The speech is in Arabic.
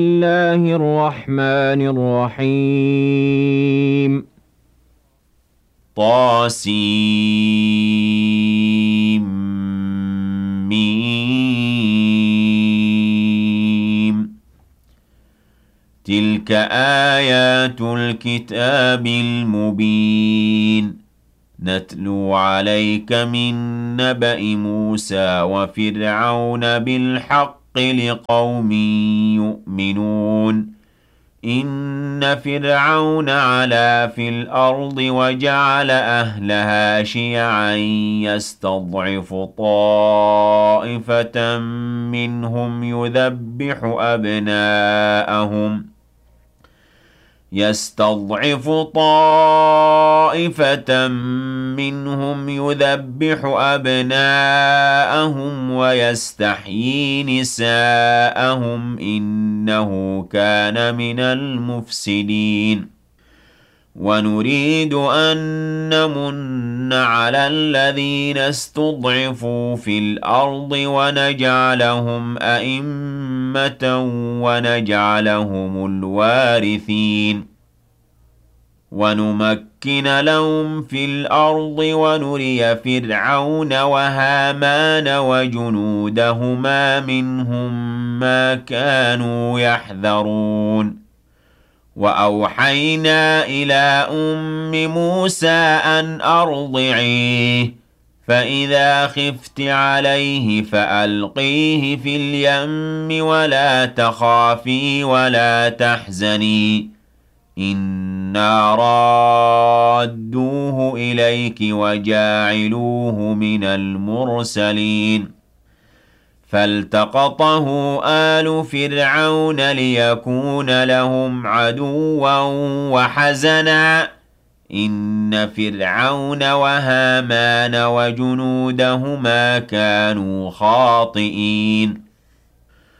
الله الرحمن الرحيم طاسيم تلك آيات الكتاب المبين نتلو عليك من نبأ موسى وفرعون بالحق لقوم يؤمنون إن فرعون علا في الأرض وجعل أهلها شيعا يستضعف طائفة منهم يذبح أبناءهم ويستحيي نساءهم إنه كان من المفسدين ونريد أن نمن على الذين استضعفوا في الأرض ونجعلهم أئمة ونجعلهم الوارثين ونمكن لهم في الأرض ونري فرعون وهامان وجنودهما منهم ما كانوا يحذرون وأوحينا إلى أم موسى أن أرضعيه فإذا خفت عليه فألقيه في اليم ولا تخافي ولا تحزني إنا رادوه إليك وجاعلوه من المرسلين فالتقطه آل فرعون ليكون لهم عدوا وحزنا إن فرعون وهامان وجنودهما كانوا خاطئين